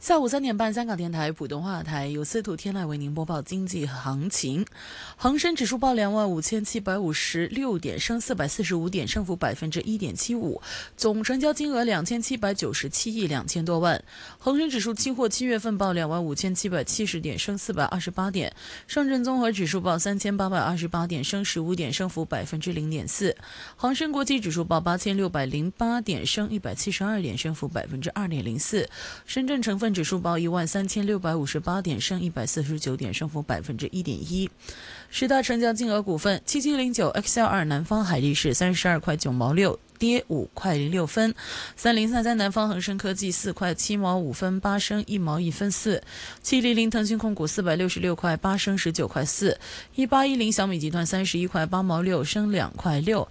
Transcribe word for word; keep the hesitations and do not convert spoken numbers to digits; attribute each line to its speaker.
Speaker 1: 下午三点半，香港电台普通话台由司徒天籁为您播报经济行情。恒生指数报两万五千七百五十六点，升四百四十五点，升幅百分之一点七五，总成交金额两千七百九十七亿两千多万。恒生指数期货七月份报两万五千七百七十点，升四百二十八点。上证综合指数报三千八百二十八点，升十五点，升幅百分之零点四。恒生国际指数报八千六百零八点，升一百七十二点，升幅百分之二点零四。深圳成分指数报一万三千六百五十八点，升一百四十九点，升幅百分之一点一。十大成交金额股份：七七零九 X L 二南方海力士三十二块九毛六，跌五块零六分；三零三三南方恒生科技四块七毛五分八升一毛一分四；七零零腾讯控股四百六十六块八升十九块四；一八一零小米集团三十一块八毛六升两块六；